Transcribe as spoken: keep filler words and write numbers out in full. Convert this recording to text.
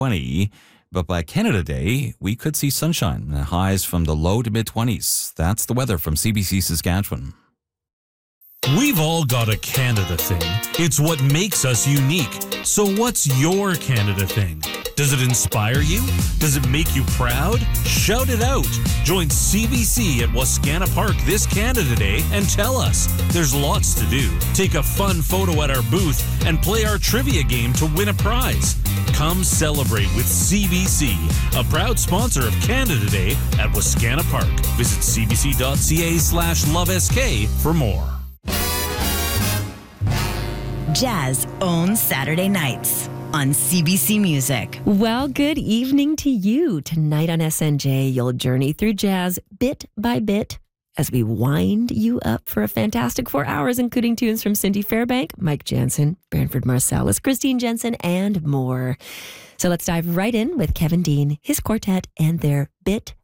twenty. But by Canada Day, we could see sunshine, highs from the low to mid-twenties. That's the weather from C B C Saskatchewan. We've all got a Canada thing. It's what makes us unique. So what's your Canada thing? Does it inspire you? Does it make you proud? Shout it out. Join C B C at Wascana Park this Canada Day and tell us. There's lots to do. Take a fun photo at our booth and play our trivia game to win a prize. Come celebrate with C B C, a proud sponsor of Canada Day at Wascana Park. Visit cbc.ca slash lovesk for more. Jazz owns Saturday nights on C B C Music. Well, good evening to you. Tonight on S N J, you'll journey through jazz bit by bit as we wind you up for a fantastic four hours, including tunes from Cindy Fairbank, Mike Jansen, Branford Marsalis, Christine Jensen, and more. So let's dive right in with Kevin Dean, his quartet, and their Bit